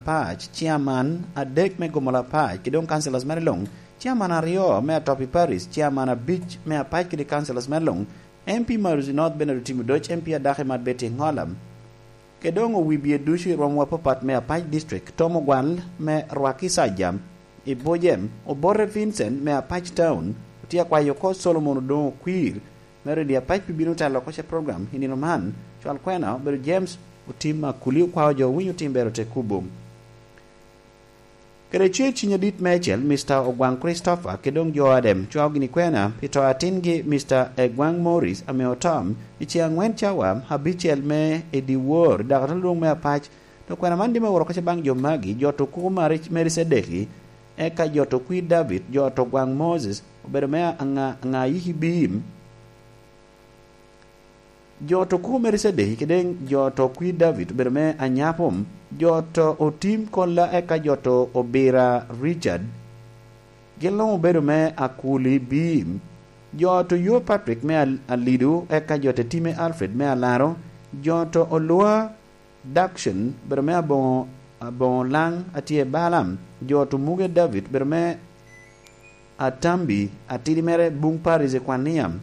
Lapach, Chairman Adek Mego Lapach, Kidong Councillors Marilong, Chairman Ario, Mayor Topi Paris, Chairman Beach, Mayor Pike, the Councillors Marilong, MP Maruz not Benedict Dutch, MP Adahemat Betty Holam. Kedong Wibie Dushi Romwapopat, Mayor Pike District, Tomo Gwal, Mayor Rwaki Sajam, Ibojem, Obore Vincent, Mayor Pike Town, Tia Kwayoko Solomon Don Queer, Meridia Pike Binuta Lokosha Program, Hininoman, Chual Kwena, Ber James, Utima Kuliu Kwajo, Winu Timberote Kubum. Kereche Chinyadit Mechel, Mr. Ogwang Christopher, Kedong Joadem, Chuagini Kwena, Pito Atingi, Mr. Egwang Morris, Ameotom, Ichiangwen Chawam, Habichel Me, Edi War, Dagalung Me Apach, to Kwena Mandima Worokacha Bang Jomagi, Joto Kuma Rich Merisedeki, Eka Joto Kui David, Joto Gwang Moses, Obermea Anga Yihi Beam, Joto Ku Merisedeki, Kedeng Joto Kui David, Obermea Anyapom, Joto Otim Kola Eka Joto Obera Richard, Gelong Oberme Akuli Beam, Joto Yo Patrick Me Alidu, Eka Joto Time Alfred Me Alaro, Joto Olua Daction, Berme Bon Lang Atie Balam, Joto Muge David, Berme Atambi, Atidimere Bung Paris Equaniam,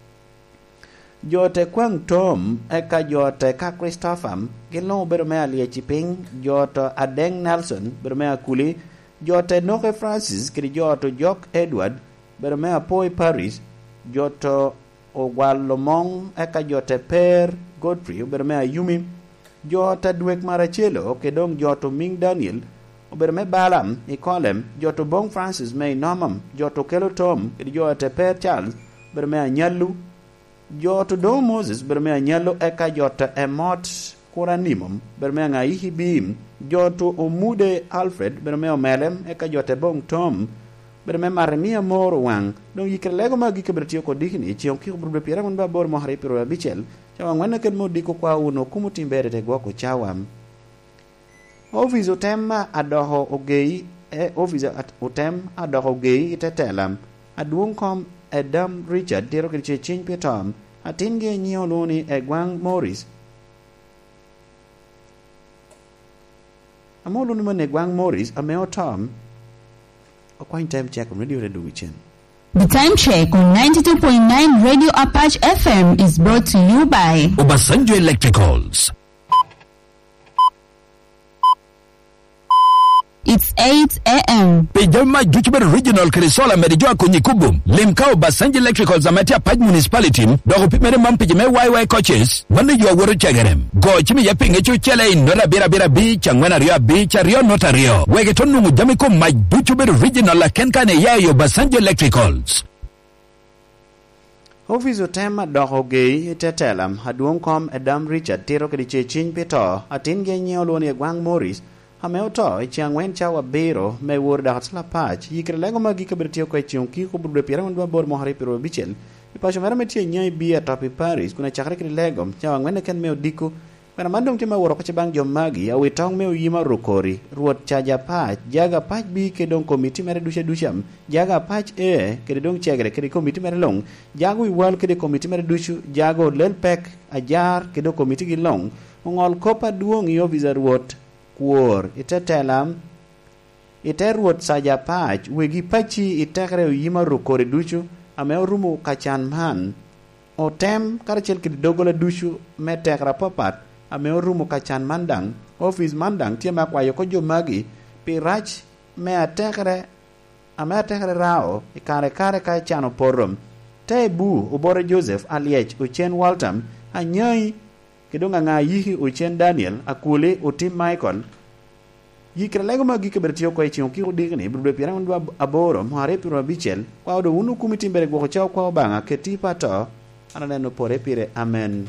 Jote Kwang Tom, Eka Jote Ka Christopham, Gelong Bermea Liechiping, Joto Adeng Nelson, Bermea Kuli, Jote Noke Francis, Kiri Joto Jock Edward, Bermea Poi Paris, Joto Ogwalomong, Eka Jote Per Godfrey, Bermea Yumi, Jota Dwek Marachelo, Kedong Joto Ming Daniel, Berme Balam, Ecolem, Joto Bong Francis May Nomam, Joto Kelo Tom, Kiri Jote Per Charles, Bermea Nyalu, Joto Do Moses, Bermea Nyalo Eka Jota Emot Kuranimum, Bermea Ngaihi Beam, Joto Omude Alfred, Bermea Melem, Eka Jota Bong Tom, Bermea Maremia Moro Wang, Don Yikelego Magika Bertio Kodikini, Chionki Burpira Babor Mohari Piro Bichel, Chawang Wanakan Modiko Kwa Uno Kumutimber Guaco Chawam. Office Otema Adoho Ogei, Office at Otem Adoho Gei, Itetelam, Adwuncom Adam Richard, Derokriche Chin Petom, Atinge Nioloni Egwang Morris. Amolunman Egwang Morris, Ameo Tom. A coin time check on Radio Reduchin. The time check on 92.9 Radio Apache FM is brought to you by Obasanjo Electricals. It's 8 a.m. Pejama Jukiber Regional Krisola Merijua Kunyikubum, Limkao Basanji Electrical Zamatia Paj Municipality, Dogo Pimere Mampijame YY coaches, when you are worried Chagarem. Go Chimi Yaping Chele in Nora Bira Beach and Wenaria Beach, Rio Notario. Wegetonu Jamiko, my Jukiber Regional Kenkane Yayo Basanji Electricals. Office Otema Dohoge, Tetelam, Hadwuncom Adam Richard, Terokriche Chin Peto, Atinge Nioloni Egwang Morris. Ameoto, Chiangwen Chawa Bero, may word out Slapach, Yikelego Magika Bertio Quachunki, who would appear on board Mohari Piro Bichel. The Pashamaramatia Nyai be a topi Paris, Guna Chakri Legum, Chawang Can Meo Diku, when a mandum Tima Worokachabang Jomagi, a we tongue meo Yima Rukori, Ruot Chaja Patch, Jaga Patch B, Kedon Committee Meredusha Dusham, Jaga Patch A, Kedon Chagre, Kedi Committee Merelong, Jago Wal Kedi Committee Meredushu, Jago Lelpek, a jar, Kedo Committee Long, on all Copa Duong Yoviza Ruot. Kwor itetelam iterwot saja pach wegi pachi itekre yima rukore duchu ame rumu kachan man otem karachel kidogole duchu metekra papat ame rumu kachan mandang office mandang tiema kwa yoko jomagi pirach me atekre ame atekre rao ikare ka chano porum tebu ubore Joseph Aliech Uchen Waltam anyai Kedonga nga yihi Uchen Daniel akule Utim Michael Yikelego Magika Bertio Quachunki Digni, Brupiran Aborum, Hare Piro Bichel, while the Unu Committee Bergocha Kwabanga, Keti Pato, and then Porepire, Amen.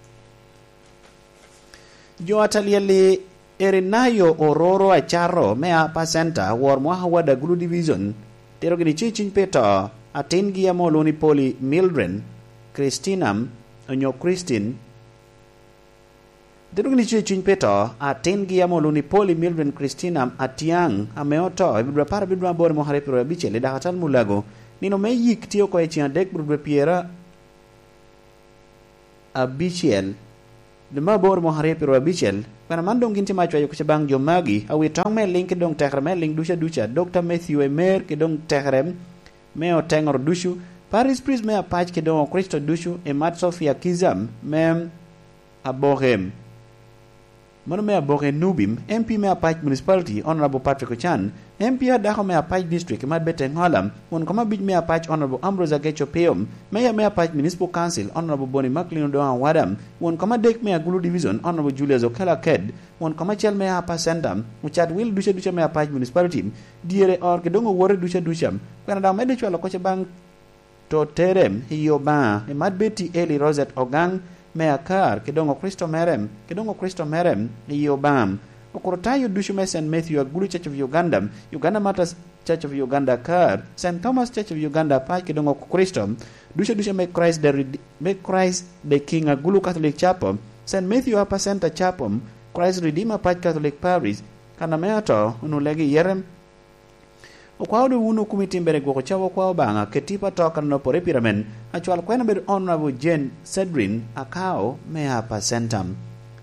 Joataliele Erinayo Ororo Acharo, Mea Pasenta, War Mohawada Gulu Division, Terogini Chichin Peto, Atengia Moloni Poli Mildren, Christinam, Onyo Christine, Derugni Chin Peto, Atengi Amoluni Poli Mildren Christina Atiang, Ameoto, Bibrapara Bibra Mohare Piro Bichel, Datal Mulago, Nino me yik tio Koechian Dek Brupiera a Bichel, the Mabor Mohare Piro Bichel, kana mandong ginti machwa yo kuchabang jomagi awi tong me link dong tekrem link dusha Dr. Matthew Emer ke dong tekrem me o tengor dushu Paris Priest me apach ke dong Kristo dushu e Mat Sofia Kizam me abohem Mono me abohe Nubim MP me apach municipality Honorable Patrick Ochan MP adako me apach district mat bete ngolam won kama bij me apach Honorable Ambrose Agecho Peom me apach municipal council Honorable Bonnie McLean Doan Wadam won kama dek me Gulu division Honorable Julius Okela Ked won kama chel me apa sentam muchat will dusha me apach municipality diere or ke dongo wore dusham kana da me de chwalo ko bang to terem hiyo ba e mat beti Eli Rosette Ogang me akar ke dongo Kristo merem hiyo bam Okorotayo Dushume St. Matthew Agulu Church of Uganda, Uganda Matters Church of Uganda Kar, St. Thomas Church of Uganda Pach Kedongo Kristo, Dusha make Christ the King Agulu Catholic Chapel, St. Matthew Upper Center Chapel, Christ Redeemer Pach Catholic Parish, Kanameato, Unulegi Yerem, Okwaudu Unu Kumitimbere Gochawa Kwabanga, Ketipa Toka no Porepiramen, Actual Quenaber Honorable Jane Cedrin, Akao, Meapa Centum.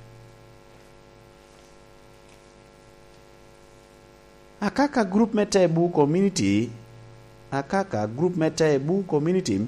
Akaka Group Metebu Community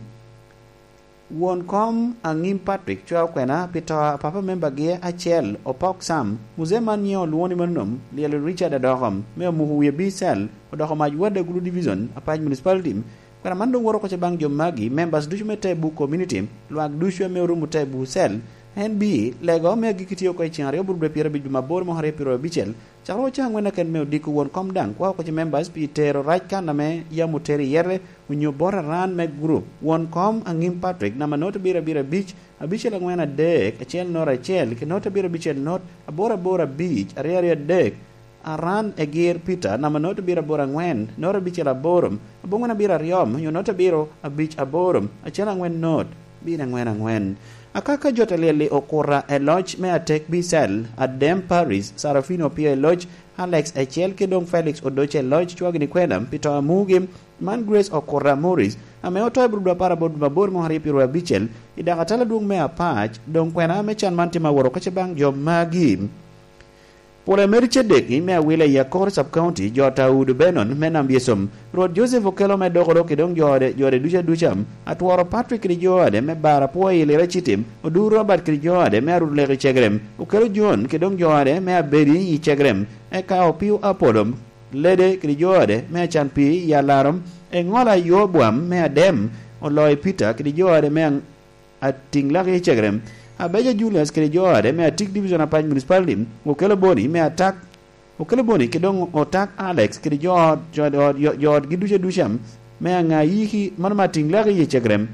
won kom angim Patrick chwa kwena pita papa member ge achel opok sam muzeman nyo luoni manom liel Richard Adohom me muhuye bisel Adohom ajwade Gulu division apaj municipality kana mando woro ko bang jomagi members du Metebu community luag du me ru Metebu sel NB lego me gikitiyo ko chiare burbe pira bi mabor mo hare piro bichel charo chang wena ken me diku won kom dang kwa ko members pitero right kana me ya muteri yere unyo bora ran me group won kom angim Patrick na manota bira beach abichel ngwena dek achel nora chel ke nota bira bichel not abora beach area dek aran egir Peter na manota bira bora ngwen nora bichel aborum abongona bira riom yo nota biro a beach aborum achela ngwen not bira ngwen Akaka jotelele okora e lodge me atek bisel Adem Paris Sarafino pia e lodge Alex Echel Kedong Felix Odoche lodge chwagini kwenam Peter Amugim Man Grace okora Morris ameoto e brudwa para bod mabor mohari piru ya bichel idakatala duong me apach dong kwena amechan mantima woro kachebang job magim Pole meriche deki me awile ya Kor Sub-County jota udu benon menam yesom Rod Joseph Okelo me dogoro kidong jode dusham atwaro Patrick Rijoade me bara po ile rechitim odu Robert Rijoade me arud legi chegrem Okelo John kidong jode me abedi yi chegrem eka opiu apodom lede Rijoade me chanpi ya larom ngola yobwam me adem oloy Peter Rijoade me ating legi chegrem Abeja Julius Kirijoade me atik division apaj municipality Okelo Boni me attack Okelo Boni kedong otak Alex Kirijoad jod gidusha dusham me ngayihi manmating lagi yechegrem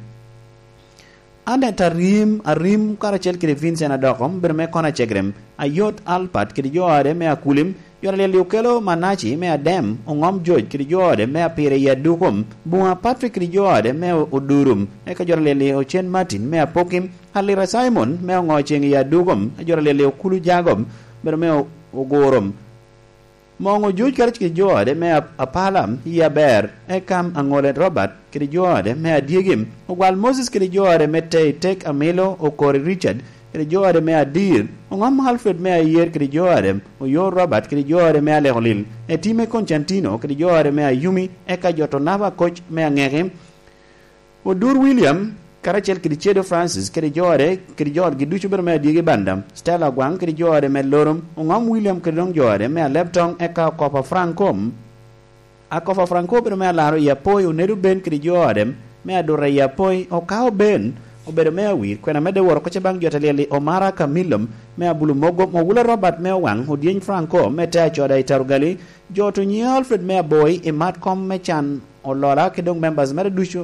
Anda tarim arim karachel kiri Vincent Adokom berme kona chegrem ayot Alpat Kirijoade me akulim yorale Okelo Manachi me adem ongom George Kirijoade me apire yadukom bunga Patrick Kirijoade me odurum eka yorale Ochen Martin me apokim Halira Simon me ngocheng yadukom yorale okulu jagom berme ogorom Mongo George Karach Kirijoade me apalam yaber ekam angole Robert Kirijoade me adigim ogwal Moses Kirijoade me tek amelo okori Richard Kirijoade me adir ongam Alfred me ayer Kirijoade oyo Robert Kirijoade me aleholil etime Constantino Kirijoade me ayumi eka jotonava coach me angehim odur William Karachel Kirichedo Francis Kirijoade giduchu ber me adige bandam Stella Gwang Kirijoade me lorum ongam William Kirijoade me leptong eka Kopa Frankom akofa Franco ber me alaro yapoi uneru ben Kirijoade me adora yapoi okao ben obedo me awir kwena mede woro koche bang jotelele Omara Camillum me abulu mogula Robert me wang odien Franco me ta choda itarugali joto nyi Alfred me boy e matcom me chan olora kedong members me dusho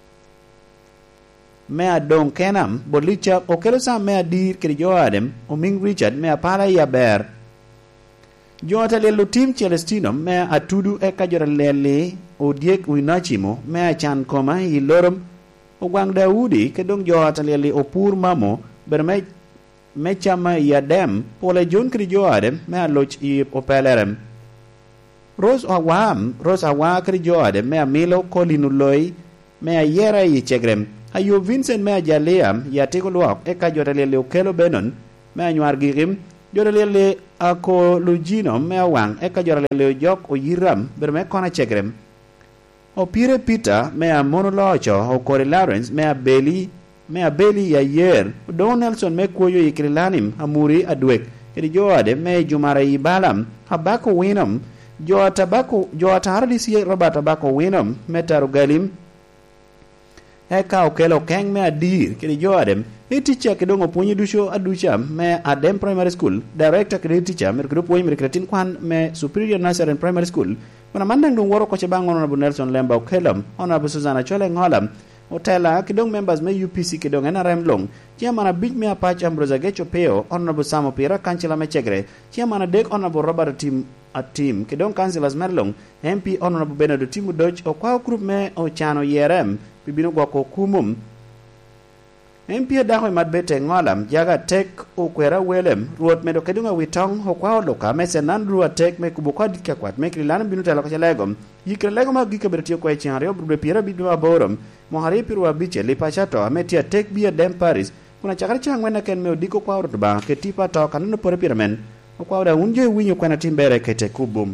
me adong kenam bolicha Okelo Sam me adir Kirijoadem oming Richard me apara yaber jotelele team Celestino me atudu eka jotelele odiek winachimo me achan koma ilorum Ogwang Daudi kedong joata lele opur mamo berme mechama yadem pole John Kirijoade me aloch i opelerem Rose Awa Kirijoade me amilo kolinuloi me ayera i chegrem ayo Vincent me ajaleam yatiko luok eka jota lele Okelo Benon me anyuar gigim joralele ako lugino me awang eka joralele jok oyiram berme kona chegrem opire Peter me a monolocho o Corey Lawrence me a Beli ya yer Don Nelson me kuyo ikrilanim amuri adwek kedi joade me jumara ibalam habako winam jo atardi si Robert Tabako winam me tarugalim eka okelo keng me adir kedi joadem e teacher kedongo punyi dusho aducha me Adem Primary School director kedi teacher me kudo punyi kretin kwan me Superior Nursery and Primary School kuna mandang dung woro ko chebang Honorable Nelson Lemba okelam Honorable Susanna Chole ngolam Otela kidong members me UPC kidong NRM long Chiamana big me apach Ambrosa Gecho Peo Honorable Samo Pira Kanchala Mechegre Chiamana dek Honorable Robert Team kidong councillors Merlong MP Honorable Benedict Timu Dodge Okwa group me Ochano YRM bibino gwako kumum MP daho madbete ngolam jaga tek okwera welem ruot medo kedunga witong hokwa loka mese nandru atek me kubukwa dikka kwat me krilan binu tala ko legom yikre legom agika bertio ko echanrio brube pira bidu aborom mohari pirwa biche lipachato ametia tek bia dem Paris kuna chakari changwena ken me odiko kwa urutba ketipa to kanano pore piramen okwa da unje winyo kwena timbere kete kubum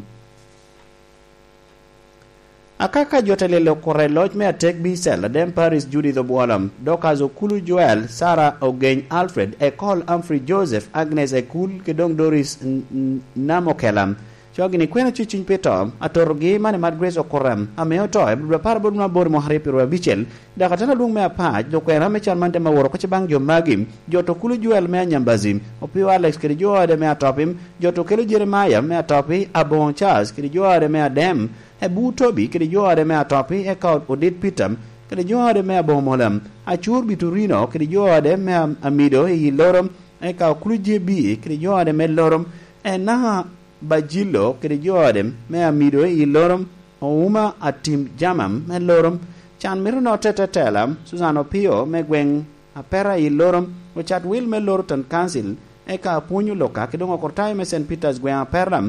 akaka jotelele koreloj me atek bisel Dem Paris Judith Obwalam Dokas Okulu Joel Sarah Ogeny Alfred Ecole Humphrey Joseph Agnes Ekul kedong Doris Namokelam chogini kwena chichin petom atorgi mane mad Grace Okoram ameo to e prepare bod na bor mo harepiro bichel da katana dung me apa do kwena me chan mante maworo ko bang jo magim joto Kulu Joel me nyambazim opiwa Alex kedi jo ade me atopim joto Kelu Jeremiah me atopi Abon Charles kedi jo ade me Adem Ebu Tobi kedi joade me atopi e kaut Odit Pitam kedi joade me abomolam achur Biturino kedi joade me amido e lorom e kaut Kulu JB kedi joade me lorom e na Bajilo kedi joade me amido e lorom ouma atim jamam me lorom chan miruno tetetelam Susano Pio me gweng apera e lorom o chat will me lorotan council e ka punyu loka kedongo kortai me St. Peter's gweng aperlam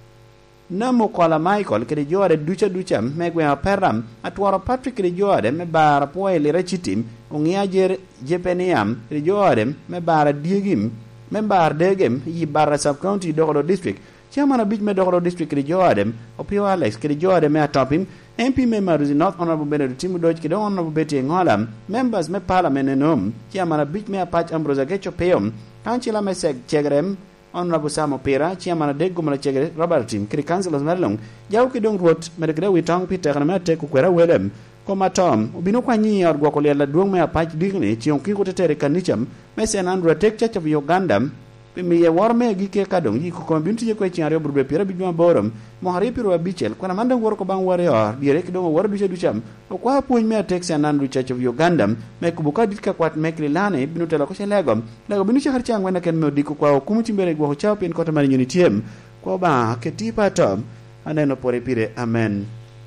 Namo kola Michael kedi joade ducha me gwen peram atwaro Patrick kedi joade me bara poele rechitim ongia jepeniam kedi joade me bara diegim me bar degem yi bara sub county Dogoro district chairman big me Dogoro district kedi joade opio Alex kedi joade me atopim MP members in North Honorable Benedict Timu Dodge kedi Honorable Betty Ngolam members me parliament enom chairman big me apach Ambrosa Gecho Peom councilor me seg chegrem Honorable Samo Pera, Chairman de Gumala Chegre, Robert Team, Kiri Councilors Merlong, Yauki Dong Road, Medagre with Tong Peter and Mete Kuera Willem, Coma Tom, Ubinoquani or Guacolia Dume Apache Dignity, Chionki Tere Canicham, Messan Andrew Tech Church of Uganda, Pimi a warme Gike Kadong, Yiku Community Equation, Robert Pera Biduma Borum, Moharipiro Bichel, Quanamanda Workoban Warrior, Direkdo Warbicha Ducham, Oqua Point Mea Tex and Andrew Church of Uganda, Mekubuka Dika Quat Mekrilane, Binutela Legom, Lagobinisha Harchang when I can Modico Kumutimbere Guachap in Cotaman Unitium, Quaba, Ketipa Tom, and then Oporepire, Amen.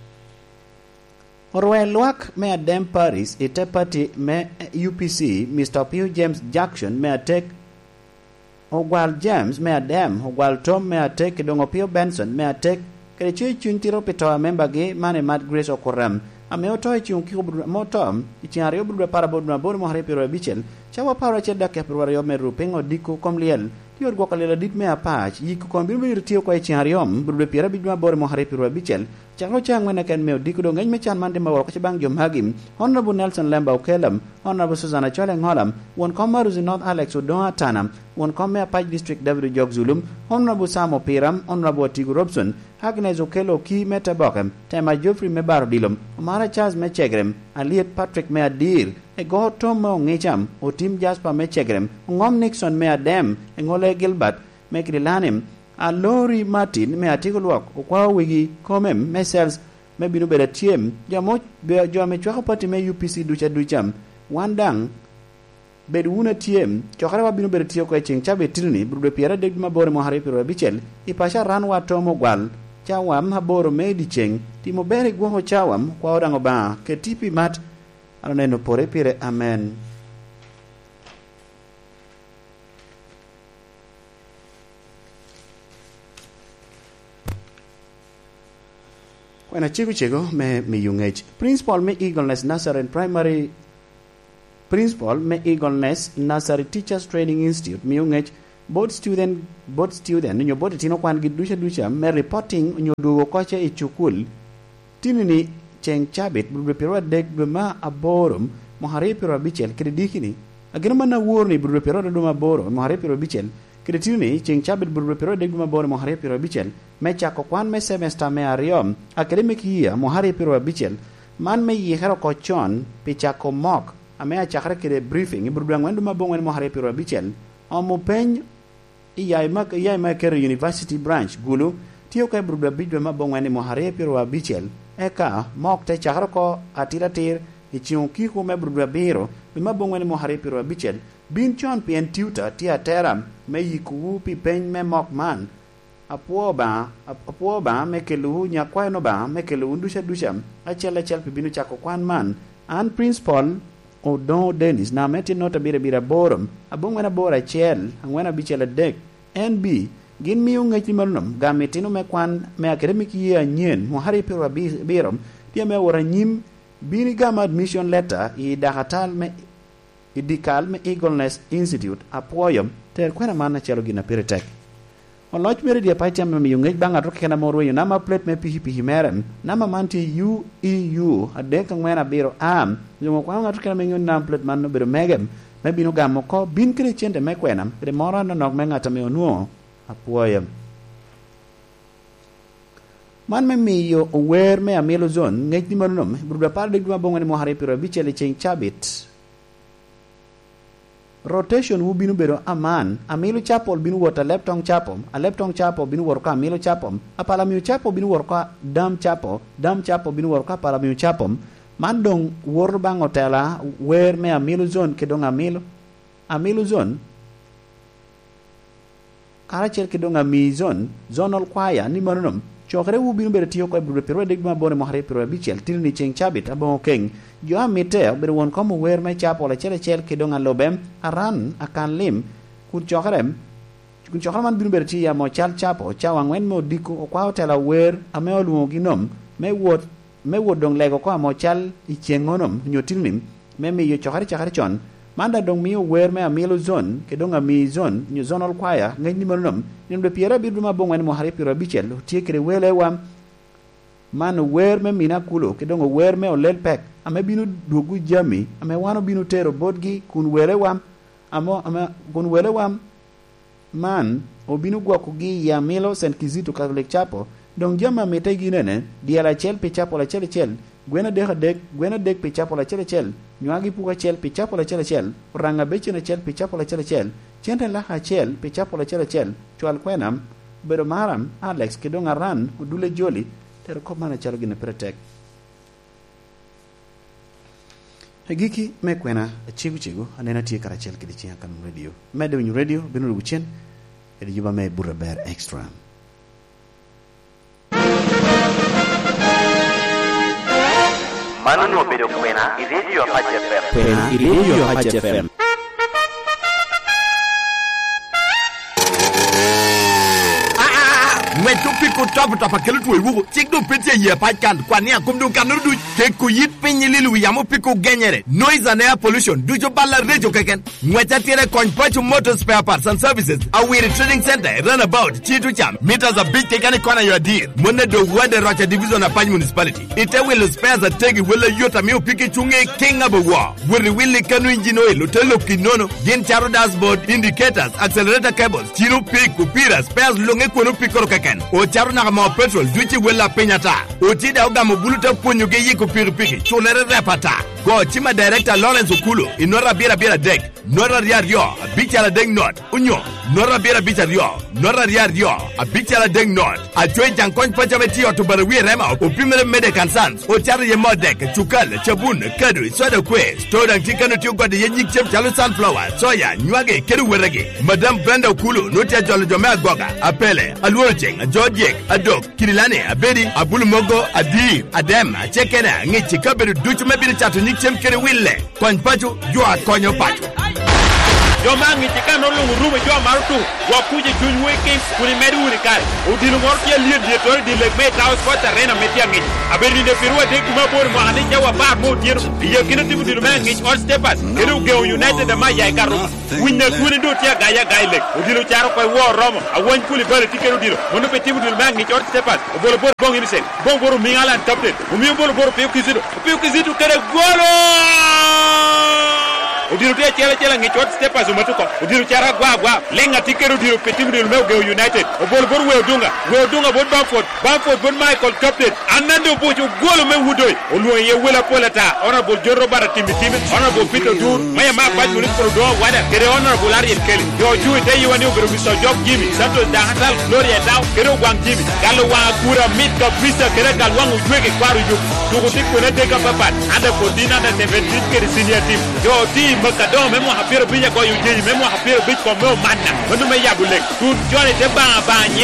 Orwell Luak me Dem Paris, a party me UPC, Mr. Pugh James Jackson me take Ogwal James me Dem, Ogwal Tom me take Dongo Pio Benson me take Krechi Chuntiro Petoa member gay man and Mad Grace Okoram. A meoto chunki motom, ichiario bru parabod na bon moharepiro bichel, chawa para cheda kapruario me rupengo diko komliel. Tior gokalela dit me apach, yiku kombirme irtio kwa ichiariom, bru pira bidma bor moharepiro bichel. Chango chang when I can me diko dong me chan mande mawak bang jom hagim. Honorable Nelson Lemba Okelam, Honorable Susanna Choleng Holam, one commerce in North Alex Udon Tanam, one come Apach District David Jog Zulum, Honorable Samo Piram, Honorable Tigu Robson, Agnes Okelo Ki Metabokem, Tema Geoffrey Mebar Dilum, Mara Charles Mechegrem, Aliet Patrick Meadir, a go Tomo Ngecham, o Tim Jasper Mechegrem, Ngom Nixon Meadem, Ngole Gilbert, Mekrilanim, a Lori Martin Meatigolwak, Okwa Wigi, Comem, Mesels, Mebinu Bedatiem, Jamot, Jamachaka Party me UPC Ducham, Wandang, Beduna Tiem, Chokara Binu Bedatio Quaching Chabe Trini, Brude Pierre de Mabore Moharepiro Bichel, Ipasha Ranwa Tomo Gwal, Chawam Haboro Medicheng, Timo Beri Guho Chawam, Quadangoba, Ketipi Mat, Aneno Porepire, Amen. When a chigo me young age, Principal me Eagleness Nazarene Primary Principal me Eagleness Nazarene Teachers Training Institute, me young age, both student nyo both tino kwan gi dusha me reporting nyo dugo koche I chukul tinini cheng chabit bru pero dek ma aborum mohare pero bichel kredikini agena mana wurni bru pero do ma boro mohare pero bichel kreditini cheng chabit bru pero dek ma boro mohare pero bichel me chako kwan me semester me ariom academic year mohare pero bichel man me yihero ko chon pi chako mock ame a chakre kire briefing bru dangwen do ma bongwen mohare pero bichel omo pen iyai ma kere university branch gulu tiyo kay bru bidwe ma bongwen mohare pero bichel eka mok te chakra ko atiratir ichion ki ko me bru biro ma bongwen mohare pero bichel bin chon pien tutor ti ateram me yiku pi pen me mok man apuo ba me kelu nya kwa no ba me kelu dusha achela pi binu chako kwan man an principal o don Dennis na meti nota bira borum abongwen bora chel angwena bichel dek NB gin miyo ngati malnum gametino me kwan me academic year nyen mohare pero birom dia me wora nyim bini gam admission letter I dahatal me idikal me Eagleness Institute apoyom ter kwena mana chelo gina peretek on lodge mere dia paitam me yo ngati banga roke na moro yo nama plate me pihi merem nama manti UEU adek ngwena biro am yo kwa ngatu kana me nyon nam plate man no biro megem me bino gam ko bin kre chente me kwenam de mora no nok me ngata me onuo apoyom man me miyo aware me amelo zone ngati manum bruda parde duma bongani mo hare pero bichele cheng chabit rotation wu binu bero aman amelo chapol binu wota leptong chapo binu worka amelo chapom apala miyo chapo binu worka dam chapo binu worka pala miyo chapom man dong wor bang hotela where me amelo zone kedong amelo zone karachel kedong ami zonal kwaya ni manum chokre wu binu bere tiyo ko bru pero deg ma bone mo hare pero bichel tilni cheng chabit abo keng yo amite bere won komo wer me chapo la chele kedong alobem aran akan lim kun chokre man binu bere tiya mo chal chapo chawangwen mo diku kwa hotela wer ame oluo ginom me wod dong lego ko mo chal ichengonom nyotilnim me yo chokre chon manda dong miyo wer me amelo zone kedong ami zone nyo zonal kwaya ngani manum nimbe piera biduma bongwen mo hare pira bichel tiekre wele wam man wer me mina kulo kedong wer me olel pek ame binu dogu jami ame wano binu tero bodgi kun wele wam kun wele wam man obinu gwa kugi ya melo St. Kizito Catholic Chapel dong jama mete ginene diala chel pe chapel la chel gwena dek pe chapo la chel nyagi puka chel pe chapo la chel ranga beche na chel pe chapo la chel chente la ha chel pe chapo la chel chwal kwenam bero maram Alex kedonga ran udule joli ter ko mana chalo gina pretek hegiki me kwena chigu anena tie kara chel kidi chia kan radio medo nyu radio binu ruchen edi juba me burra bear extra Manu no pero kwena iredio Apache FM. Kwena iredio Apache FM. Wetu piku top akelu tu ewu chikdu pete ye pakan kwani akumdu kanurdu ke kuyit pinyililu yamu piku genyere noise and air pollution dujo bala radio keken mweta tire konpachu motor spare parts and services awiri trading center runabout chitu cham meters a big tekani kwana your deal mone do wade rocha division of Pany municipality ite will spares a tegi will yota miu piki chunge king abawa willy kanu engine oil utelo kinono gen charo dashboard indicators accelerator cables chiru piku pira spares longe kono pikoro keken o charo na ma petrol duchi wela penyata o tida oga mo buluta ponyo ge yiko piki chulere repata go chima director Lawrence Okulo inora bira deck nora rio bicha deng not unyo nora bira bicha rio nora rio a bicha deng not a joy jankon pacha beti otubare wi rema o primere mede kansans o charo ye modek chukal chabun kadu soda kwe stodan tikano tiu god ye nyik chem chalo sunflower soya nywage keru werege madam Brenda Okulo no tia jolo jome goga apele alwocheng Jodjek, Adok, Kirilane, Abedi, Abulu Mogo, Adi, Adem, Chekena, Nichi Kaberu, Duchu Mebiri Chatu, Nichim Kere Wille, Kwan Pachu, you are Konyo Pachu. jo mangi tika no lungu rume jo marutu wa kuje junweke kuni meduri kare udilu mortia liet de tor di legme taus ko terrena metiangi aberi de pirwa de kuma bor mo ani jawa bar mo tier ye kina timu dilu mangi all steppers kenu ge united da maya karo winna kuni do tia gaya gaile udilu charo ko wo romo awon kuli bale tikenu dilu mono pe timu dilu mangi all steppers bolo bor bongi mise bon boru mingala tapte umi bolo bor pe kizidu kare golo udiru tia chela ngi chot stepas umatuko udiru chara gwa lenga tikeru diru petimu diru mewge united obol bor we dunga bon Bamford bon Michael captain anando bojo golo me wudoy oluwa ye wela polata honorable Jorro Bara timi honorable Peter Dur maya ma baj munis pro do wada kere honorable Ariel Kelly yo juwe tay yiwani obero Mr. Job Jimmy Santos da hatal Gloria Daw kere gwang Jimmy galo wa kura mit ka visa kere gal wangu jwege kwaru juk tuko tikko na teka papat ada kodina da 17 kere senior team yo team makado memo hapiro bija ko yuji memo hapiro bij ko mo manna menu me yabulek tu jone te ba nye